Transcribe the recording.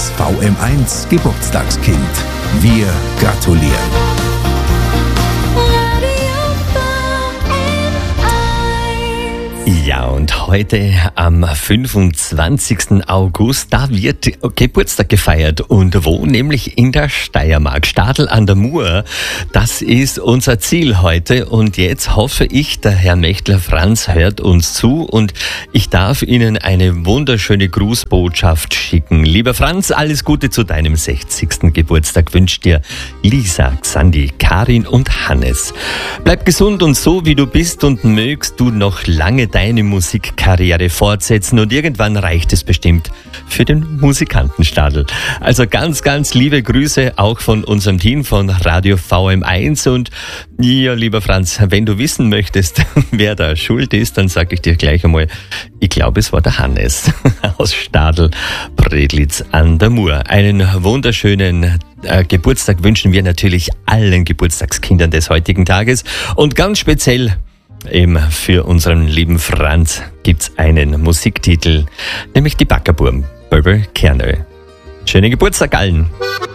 das VM1 Geburtstagskind. Wir gratulieren. Ja, und heute am 25. August, da wird Geburtstag gefeiert. Und wo? Nämlich in der Steiermark. Stadl an der Mur, das ist unser Ziel heute. Und jetzt hoffe ich, der Herr Mächtler Franz hört uns zu und ich darf Ihnen eine wunderschöne Grußbotschaft schicken. Lieber Franz, alles Gute zu deinem 60. Geburtstag wünscht dir Lisa, Xandi, Karin und Hannes. Bleib gesund und so wie du bist und mögst du noch lange deine Musikkarriere fortsetzen und irgendwann reicht es bestimmt für den Musikanten Stadl. Also ganz, ganz liebe Grüße auch von unserem Team von Radio VM1 und ja, lieber Franz, wenn du wissen möchtest, wer da schuld ist, dann sage ich dir gleich einmal, ich glaube, es war der Hannes aus Stadl, Predlitz an der Mur. Einen wunderschönen Geburtstag wünschen wir natürlich allen Geburtstagskindern des heutigen Tages und ganz speziell eben für unseren lieben Franz gibt's einen Musiktitel, nämlich die Backerburm, Böbel Kernel. Schönen Geburtstag allen!